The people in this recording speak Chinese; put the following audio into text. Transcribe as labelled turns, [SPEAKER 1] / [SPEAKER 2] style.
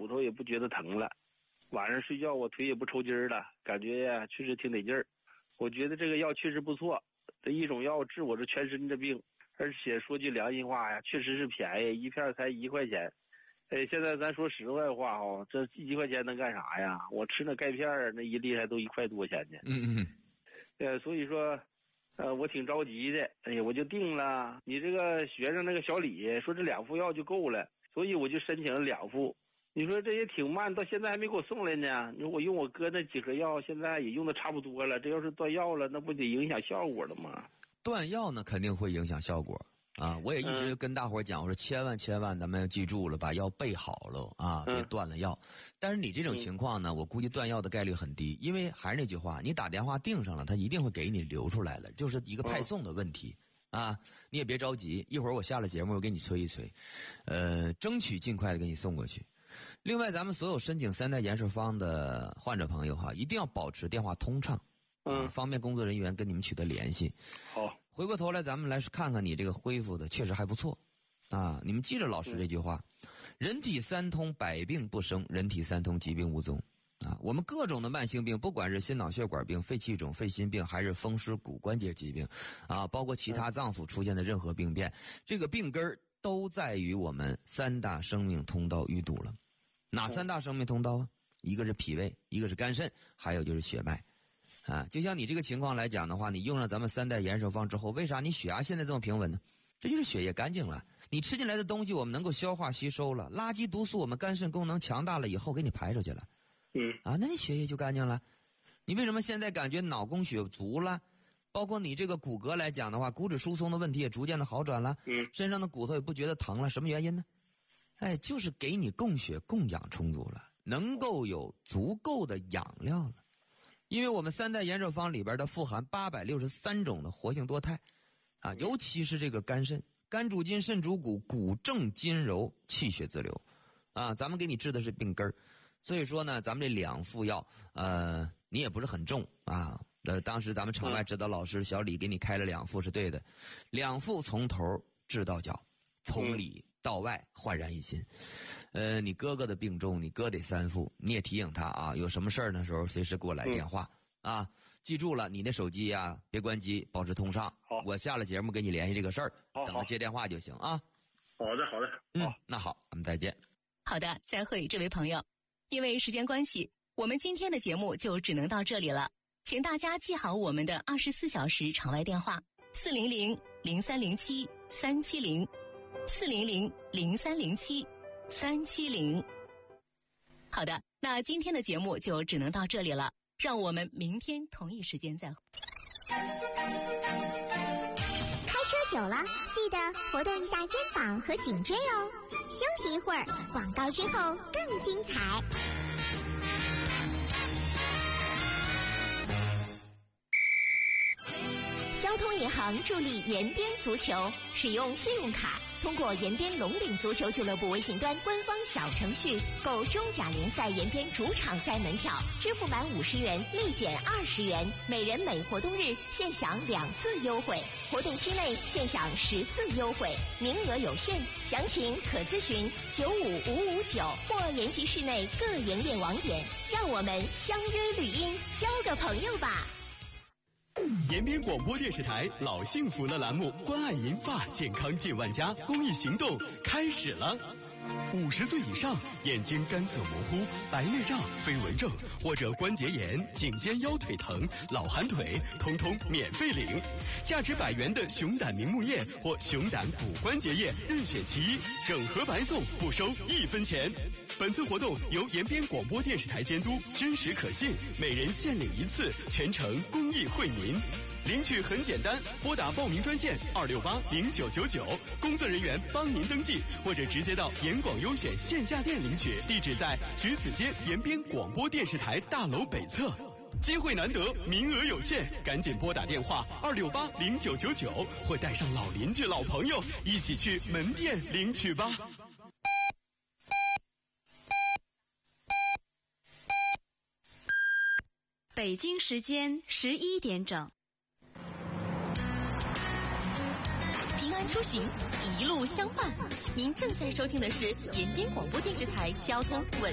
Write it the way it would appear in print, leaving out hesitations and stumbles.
[SPEAKER 1] 骨头也不觉得疼了，晚上睡觉我腿也不抽筋了，感觉呀确实挺得劲儿。我觉得这个药确实不错，这一种药治我这全身的病，而且说句良心话呀，确实是便宜，一片才1块钱。现在咱说实在话这1块钱能干啥呀？我吃那钙片那一粒还都1块多钱呢。所以说我挺着急的，我就定了。你这个学生那个小李说这2副药就够了，所以我就申请了2副。你说这也挺慢，到现在还没给我送来呢。你说我用我哥那几盒药，现在也用的差不多了，这要是断药了，那不得影响效果了吗？
[SPEAKER 2] 断药呢肯定会影响效果啊！我也一直跟大伙讲，我说千万咱们要记住了，把药备好了啊，别断了药。但是你这种情况呢，我估计断药的概率很低，因为还是那句话，你打电话订上了，他一定会给你留出来的，就是一个派送的问题。啊，你也别着急，一会儿我下了节目我给你催一催，争取尽快的给你送过去。另外，咱们所有申请3代延寿方的患者朋友哈，一定要保持电话通畅，方便工作人员跟你们取得联系。
[SPEAKER 1] 好，
[SPEAKER 2] 回过头来咱们来看看你这个恢复的确实还不错啊！你们记着老师这句话：人体3通，百病不生；人体3通，疾病无踪。啊，我们各种的慢性病，不管是心脑血管病、肺气肿、肺心病，还是风湿骨关节疾病，啊，包括其他脏腑出现的任何病变，这个病根儿都在于我们3大生命通道淤堵了。哪3大生命通道啊？一个是脾胃，一个是肝肾，还有就是血脉。啊，就像你这个情况来讲的话，你用了咱们3代延寿方之后，为啥你血压现在这么平稳呢？这就是血液干净了，你吃进来的东西我们能够消化吸收了，垃圾毒素我们肝肾功能强大了以后给你排出去了。啊，那你血液就干净了。你为什么现在感觉脑供血足了？包括你这个骨骼来讲的话，骨质疏松的问题也逐渐的好转了。身上的骨头也不觉得疼了，什么原因呢？就是给你供血供氧充足了，能够有足够的养料了。因为我们3代延寿方里边的富含863种的活性多肽，啊，尤其是这个肝肾，肝主筋，肾主骨，骨正筋柔，气血自流，啊，咱们给你治的是病根儿。所以说呢，咱们这2副药，你也不是很重啊。当时咱们场外指导老师小李给你开了2副是对的，2副从头治到脚，从里到外焕然一新。你哥哥的病重，你哥得3副，你也提醒他啊，有什么事儿的时候随时给我来电话啊。记住了，你的手机呀别关机，保持通畅。好，我下了节目给你联系这个事儿，等着接电话就行啊。
[SPEAKER 1] 好的，
[SPEAKER 2] 那好，咱们再见。
[SPEAKER 3] 好的，再会这位朋友。因为时间关系，我们今天的节目就只能到这里了，请大家记好我们的24小时场外电话400-0307-370 400-0307-370。好的，那今天的节目就只能到这里了，让我们明天同一时间再会。
[SPEAKER 4] 开车久了，记得活动一下肩膀和颈椎哦。休息一会儿，广告之后更精彩。交通银行助力延边足球，使用信用卡，通过延边龙岭足球俱乐部微信端官方小程序购中甲联赛延边主场赛门票，支付满50元立减20元，每人每活动日现享2次优惠，活动期内现享10次优惠，名额有限，详情可咨询95559或延吉市内各营业网点。让我们相约绿荫，交个朋友吧。
[SPEAKER 5] 延边广播电视台老幸福的栏目，关爱银发，健康近万家公益行动开始了。50岁以上眼睛干涩模糊、白内障、飞蚊症或者关节炎、颈肩腰腿疼、老寒腿，通通免费领。价值100元的熊胆明目液或熊胆骨关节液任选其一，整盒白送，不收1分钱。本次活动由延边广播电视台监督，真实可信，每人限领1次，全程公益惠民。领取很简单，拨打报名专线2680999，工作人员帮您登记，或者直接到延广优选线下店领取，地址在橘子街延边广播电视台大楼北侧。机会难得，名额有限，赶紧拨打电话2680999，或带上老邻居、老朋友一起去门店领取吧。
[SPEAKER 6] 北京时间11点整。
[SPEAKER 3] 平安出行，一路相伴。您正在收听的是延边广播电视台交通稳